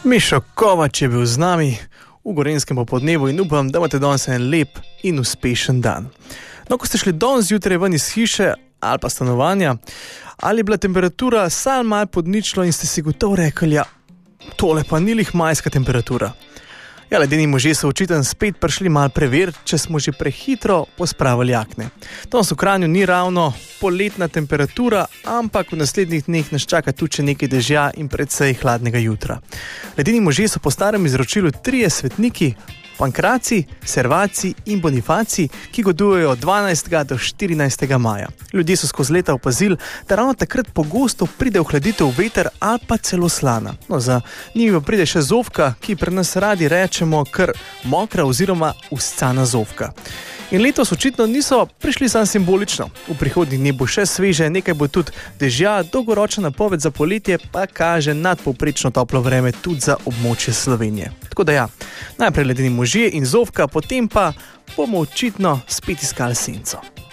Mišo Kovač je bil z nami v Gorenjskem popodnevu in upam, da imate danes en lep in uspešen dan. No, ko ste šli danes zjutraj ven iz hiše ali pa stanovanja, ali je bila temperatura sal malo pod ničlo in ste si gotovo rekli, ja, tole pa ni lih majska temperatura. Ja, ledeni možje so očitno spet prišli malo preveriti, če smo že prehitro pospravili jakne. Danes v Kranju ni ravno poletna temperatura, ampak v naslednjih dneh nas čaka tudi še nekaj dežja in precej hladnega jutra. Ledeni možje so po starem izročilu 3 svetniki, Pankraci, Servaci in Bonifaci, ki godujejo od 12. do 14. maja. Ljudje so skozi leta opazili, da ravno takrat pogosto pride v hladitev veter ali pa celo slana. No, za njimi pa pride še zofka, ki pri nas radi rečemo kar mokra oziroma uscana zofka. In letos očitno niso prišli samo simbolično. V prihodnjih dneh bo še sveže, nekaj bo tudi dežja, dolgoročna napoved za poletje pa kaže nadpovprečno toplo vreme tudi za območje Slovenije. Tako da ja, najprej ledeni možje in zofka, potem pa bomo očitno spet iskali senco.